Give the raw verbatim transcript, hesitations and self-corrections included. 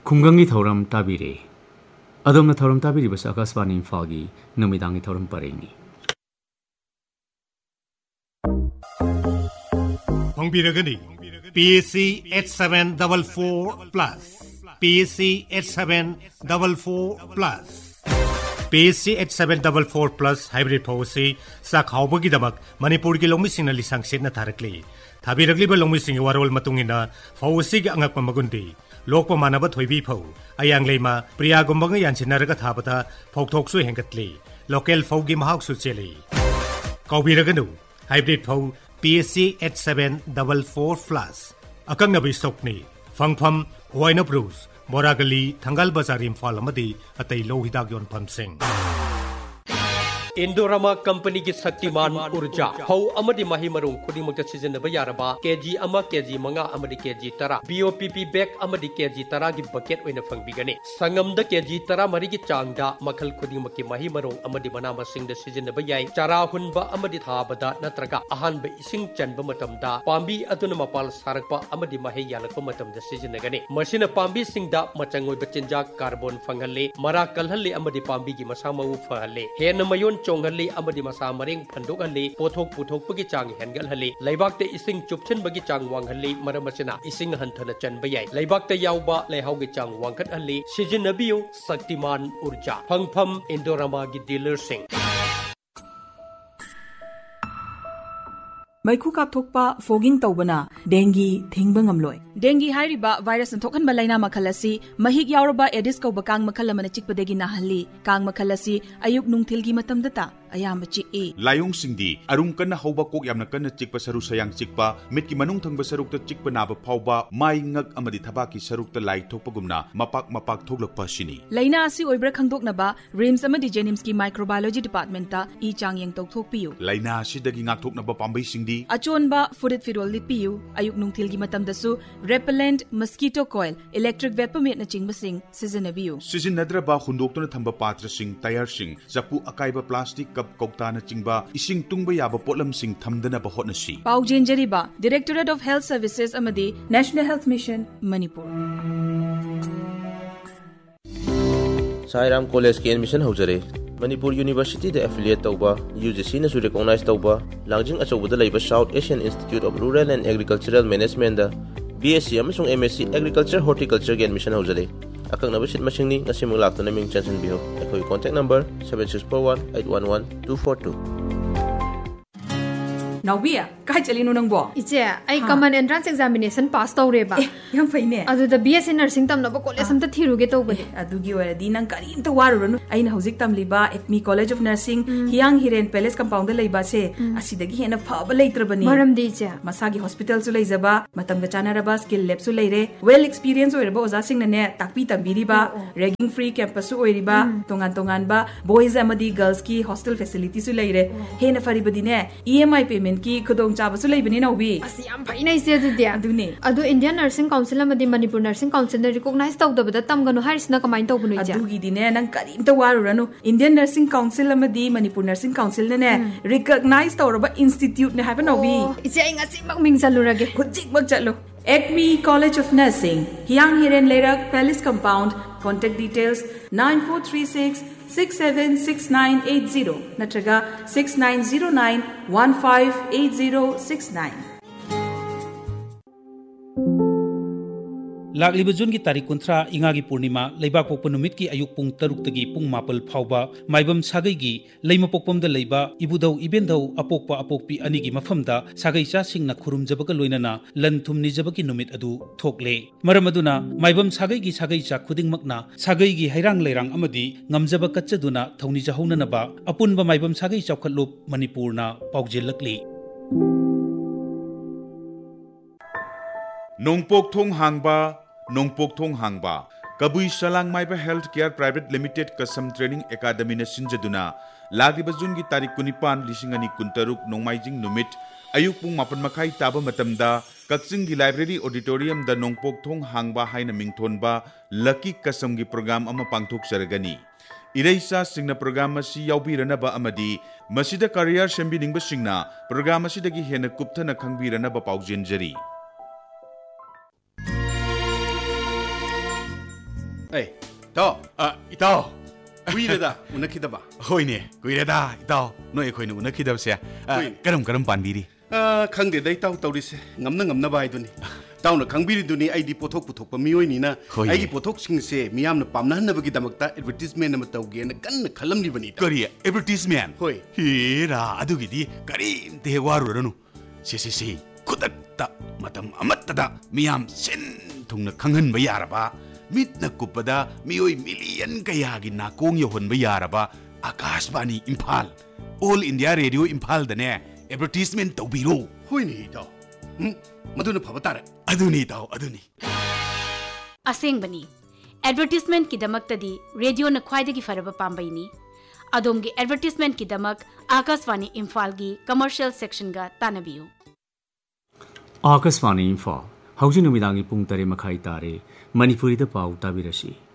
ꯈꯨꯡꯒꯪꯒꯤ ꯊꯧꯔꯝ ꯇꯥꯕꯤꯔꯦ ꯑꯗꯣꯝꯅ ꯊꯧꯔꯝ ꯇꯥꯕꯤꯔꯤꯕꯁꯤ ꯑꯀꯥꯁꯕꯥꯅꯤ ꯏꯝꯐꯥꯜꯒꯤ ꯅꯨꯃꯤꯗꯥꯡꯒꯤ ꯊꯧꯔꯝ ꯄꯔꯦꯡꯅꯤ ꯐꯪꯕꯤꯔꯒꯅꯤ P S C eight seven four four plus P S C eight seven four four plus P S C eight seven four four plus hybrid ꯐꯧ ꯑꯁꯤ ꯆꯥꯛꯍꯥꯎꯕꯒꯤꯗꯃꯛ ꯃꯅꯤꯄꯨꯔꯒꯤ ꯂꯧꯃꯤꯁꯤꯡꯅ ꯂꯤꯁꯪ ꯁꯤꯠꯅ ꯊꯥꯔꯛꯂꯤ ꯊꯥꯕꯤꯔꯛꯂꯤꯕ ꯂꯧꯃꯤꯁꯤꯡꯒꯤ ꯋꯥꯔꯣꯜ ꯃꯇꯨꯡꯏꯟꯅ ꯐꯧ ꯑꯁꯤꯒꯤ ꯑꯉꯛꯄ ꯃꯒꯨꯟꯗꯤ ꯂꯣꯛꯄ ꯃꯥꯟꯅꯕ ꯊꯣꯏꯕꯤ ꯐꯧ ꯑꯌꯥꯡꯂꯩꯃ ꯄ꯭ꯔꯤꯌꯥꯒꯨꯝꯕꯒ ꯌꯥꯟꯁꯤꯟꯅꯔꯒ ꯊꯥꯕꯗ ꯐꯧꯊꯣꯛꯁꯨ ꯍꯦꯟꯒꯠꯂꯤ ꯂꯣꯀꯦꯜ ꯐꯧꯒꯤ ꯃꯍꯥꯎꯁꯨ ꯆꯦꯜꯂꯤ ꯀꯥꯎꯕꯤꯔꯒꯅꯨ ꯍꯥꯏꯕ꯭ꯔꯤꯗ ꯐꯧ P S C eight seven four four plus ꯑꯀꯛꯅꯕ ꯏꯁꯇꯣꯛꯅꯤ ꯐꯪꯐꯝ ꯋꯥꯏꯅꯞ ꯔꯨꯁ ꯕꯣꯔꯥꯒꯂꯤ ꯊꯪꯒꯥꯜ ꯕꯖꯥꯔ ꯏꯝꯐꯥꯜ ꯑꯃꯗꯤ ꯑꯇꯩ ꯂꯧ ꯍꯤꯗꯥꯛ ꯌꯣꯟꯐꯝꯁꯤꯡ इंडोरामा कंपनी की शक्तिमान ऊर्जा फौ अमदी मही मरुंग खुदिमुक्त सिजनबा यारबा केजी अमा केजी मंगा अमदी केजी तरा बीओपीपी बैग अमदी केजी तरा की बकेट ओइना फंगबिगने संगमद केजी तरा मरी की चांगदा मखल खुदिमुक्त की मही मरुंग अमदी मना मसिंग द सिजनबा याय चारा हुनबा अमदी थाबदा नत्रगा अहानबा इसिंग चनबा मतमदा पांबी अदुना मपाल सारकपा अमदी महे यालकपा मतमदा सिजनगने मसिना पांबी सिंगदा मचंगोइबा चिंजाक कार्बन फंगहले मरा कलहले अमदी पांबी की मसा मऊ फहले हेन मयोन चोंगहले अमदी मसा मरेंग फंदोगहले पोथोक पुथोकपगी चांग हेनगलहले लैबाक्ते इसिंग चुपछिनबगी चांग वांगहले मरमसिना इसिंग हंथना चनबा याय लैबाक्ते यावबा लैहावगी चांग वांगखटहले सिजनबियो शक्तिमान ऊर्जा फंगफम इंडोरामा की dealer Singh मैखु कापथोकपा fogging तौबना dinghy थिंगबा ngamloi dinghy हाइरिबा virus थोखनबा लाइना मखल असि महिक यावरबा एडिस कौबा कांग मखल अमना चिकपदगी नाहल्ली कांग मखल असि अयुक नुंगथिलगी मतमदता अयाम चिकई लायोंग सिंगदी अरुंग कन्ना हौबा कोक यामना कन्ना चिकपा सरु सयांग चिकपा मिटकी मनुंग थंगबा सरुकता चिकपा नाबा फावबा माई ngak amadi thabaki sarukta lai thokpagumna mapak mapak thoglakpa sini लाइना असि ओइब्रा खंगदोकनबा रिम्स अमदी जेनिम्स की माइक्रोबायोलॉजी डिपार्टमेंट ता ई चांग तौथोकपियु लाइना सिदगी ngak thoknaba pambai singdi अचोनबा फुरित फिरोल लिपियु अयुक नुंगथिलगी मतमदसु repellent mosquito coil electric वेपमेट न चिंगबसिंग सिजनबियु सिजनद्रबा हुंदोक्तुना थंबा पात्रसिंग टायरसिंग जपु अकाइबा plastic cup कौताना चिंगबा इसिंग तुंगबा याबा पोटलमसिंग थमदनबा होटनसी पाउजेंजरीबा directorate of health services अमदी national health mission Manipur Sairam college के admission होजरे Manipur university the affiliate तौबा UGC न recognise तौबा लांजिंग अचौबदा लेबा south Asian institute of rural and agricultural management the BSc अमसुंग MSc agriculture horticulture के admission होजरे अकंगनबा seat मसिंगनी ngasimu लाक्तना Ming चंसन बिहो एखोई contact number seven six four one eight one one two four two नाउबिया काय चलिनो नंगबो इचे आई कमन entrance examination पास तौरेबा यम फैने अदुदा BSc nursing तमनबो college हमता थिरुगे तौबने अदुगी वरदी नंग करीम तो वारुरनु आइना हौजिक तमलिबा एटमी college of nursing हियांग Hiren palace compound लेबा से असिदगी हेना फबा लेत्रबनी मरमदी इचे मसागी hospital सु लेजबा मतमगा चानारबा skill lab सु लेरे वेल एक्सपीरियंस ओइरबा ओजा सिंगने ताकपी तंबीरिबा रैगिंग फ्री कैंपस सु ओइरिबा तोंगान तोंगानबा बॉयज अमदी गर्ल्स की हॉस्टल फैसिलिटी सु लेरे हेना फरिबदिने ईएमआई पेमेंट की खुदोंग चाबसु लेबनी नौबी असि याम फैना इसे अदुदे अदुने अदु Indian nursing council अमदी Manipur nursing council ने रिकॉग्नाइज तौदबदा तमगनो हारिसना कमाइन तौबनु इजे अदुगी दिने नंग करीम तो वारुरनु Indian nursing council अमदी Manipur nursing council ने रिकॉग्नाइज तौरबा इंस्टीट्यूट ने हाबन नौबी इसे आई ngasi mak ming chalurage खुजिक मक चलो Acme College of Nursing Hiang Hiren Lerak Palace Compound Contact details nine four three six six seven six nine eight zero natraga six nine zero nine one five eight zero six nine लाग्लिबा जून की तारीख कुंथ्रा इंगागी पूर्णिमा लेबाक पोक्प नुमित की अयुक पुंग तरुक तगी पुंग मापल फावबा माइबम सागई की lemma पोक्पम the लेबा इबुदौ इबेंदौ अपोक्पा अपोक्पी अनी की मफमदा सागई चा सिंगना खुरुम जबक लोइनना लन थुम निजबकी नुमित अदु थोकले मरम अदुना माइबम सागई की सागई चा खुदिंगमकना सागई की हैरांग लेरांग अमदी ngamjaba कच्चदुना थौनी जहौननबा अपुनबा माइबम सागई चौखटलोप मणिपुरना पाउजेलकली नोंपोक थोंग हांगबा नोंपोक थोंग हांगबा कबुई सलांग माइबा हेल्थ केयर प्राइवेट लिमिटेड कसम ट्रेनिंग एकेडमी ने सिंजदुना लागिबा जून की तारीख कुनिपान लिसिंग अनि कुंतरुक नोंमाइजिंग नुमित अयुक पुंग मापन मखाई ताबा मतमदा कक्सिंग की लाइब्रेरी ऑडिटोरियम द नोंपोक थोंग हांगबा हाइना मिंगथोनबा लकी कसम की प्रोग्राम अमा पांगथोक सरगनी इरेसा सिंगना प्रोग्राम असी याउबीरनबा अमदी मसिदा करियर सेंबिनिंगबा सिंगना प्रोग्राम असिदगी हेना कुप्थना खंगबीरनबा पाउजेंजरी ꯑꯩ ꯏꯇꯥꯎ ꯏꯇꯥꯎ ꯀꯨꯏꯔꯦꯗ ꯎꯅꯈꯤꯗꯕ ꯍꯣꯏꯅꯦ ꯀꯨꯏꯔꯦꯗ ꯏꯇꯥꯎ ꯅꯣꯏ ꯑꯩꯈꯣꯏꯅ ꯎꯅꯈꯤꯗꯕꯁꯦ ꯀꯔꯝ ꯀꯔꯝ ꯄꯥꯟꯕꯤꯔꯤ ꯈꯪꯗꯦꯗ ꯏꯇꯥꯎ ꯇꯧꯔꯤꯁꯦ ꯉꯝꯅ ꯉꯝꯅꯕ ꯍꯥꯏꯗꯨꯅꯤ ꯏꯇꯥꯎꯅ ꯈꯪꯕꯤꯔꯤꯗꯨꯅꯤ ꯑꯩꯗꯤ ꯄꯣꯠꯊꯣꯛ ꯄꯨꯊꯣꯛꯄ ꯃꯤꯑꯣꯏꯅꯤꯅ ꯑꯩꯒꯤ ꯄꯣꯠꯊꯣꯛꯁꯤꯡꯁꯦ ꯃꯤꯌꯥꯝꯅ ꯄꯥꯝꯅꯍꯟꯅꯕꯒꯤꯗꯃꯛꯇ ꯑꯦꯗꯚꯔꯇꯤꯖꯃꯦꯟ ꯑꯃ ꯇꯧꯒꯦꯅ ꯀꯟꯅ ꯈꯜꯂꯝꯂꯤꯕꯅꯤ ꯀꯔꯤ ꯑꯦꯗꯚꯔꯇꯤꯖꯃꯦꯟ ꯍꯣꯏ ꯍꯦꯔꯥ ꯑꯗꯨꯒꯤꯗꯤ ꯀꯔꯤꯝꯇ ꯍꯦꯛ ꯋꯥꯔꯨꯔꯅꯨ ꯁꯤ ꯁꯤ ꯁꯤ ꯈꯨꯗꯛꯇ ꯃꯇꯝ ꯑꯃꯠꯇꯗ ꯃꯤꯌꯥꯝ ꯁꯤꯟ ꯊꯨꯡꯅ ꯈꯪꯍꯟꯕ ꯌꯥꯔꯕ ꯃꯤꯠꯅ ꯀꯨꯞꯄꯗ ꯃꯤꯑꯣꯏ ꯃꯤꯂꯤꯌꯟ ꯀꯌꯥꯒꯤ ꯅꯥꯀꯣꯡ ꯌꯧꯍꯟꯕ ꯌꯥꯔꯕ Akashvani Imphal all India radio ꯏꯝꯐꯥꯜꯗꯅꯦ advertisement ꯇꯧꯕꯤꯔꯣ ꯍꯣꯏꯅꯦ ꯏꯇꯥꯎ ꯃꯗꯨꯅ ꯐꯕ ꯇꯥꯔꯦ ꯑꯗꯨꯅꯤ ꯏꯇꯥꯎ ꯑꯗꯨꯅꯤ ꯑꯁꯦꯡꯕꯅꯤ ꯑꯦꯗꯚꯔꯇꯤꯖꯃꯦꯟꯠꯀꯤꯗꯃꯛꯇꯗꯤ ꯔꯦꯗꯤꯑꯣꯅ ꯈ꯭ꯋꯥꯏꯗꯒꯤ ꯐꯔꯕ ꯄꯥꯝꯕꯩꯅꯤ ꯑꯗꯣꯝꯒꯤ ꯑꯦꯗꯚꯔꯇꯤꯖꯃꯦꯟꯠꯀꯤꯗꯃꯛ आकाशवाणी इम्फाल की कमर्शियल सेक्शन का तानबियो आकाशवाणी इम्फाल हौजी नुमिदांगी पुंग तरे मखाई तारे मणिपुरी दा पाउ ताबिरसी